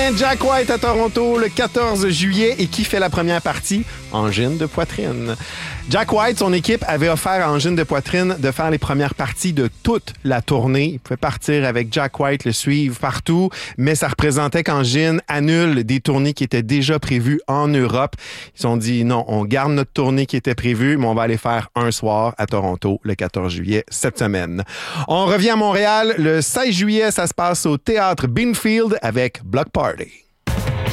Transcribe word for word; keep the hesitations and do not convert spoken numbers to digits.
demain, Jack White à Toronto le quatorze juillet. Et qui fait la première partie? Angine de poitrine. Jack White, son équipe, avait offert à Angine de poitrine de faire les premières parties de toute la tournée. Il pouvait partir avec Jack White, le suivre partout, mais ça représentait qu'Angine annule des tournées qui étaient déjà prévues en Europe. Ils se sont dit, non, on garde notre tournée qui était prévue, mais on va aller faire un soir à Toronto le quatorze juillet cette semaine. On revient à Montréal le seize juillet. Ça se passe au Théâtre Binfield avec Block Party.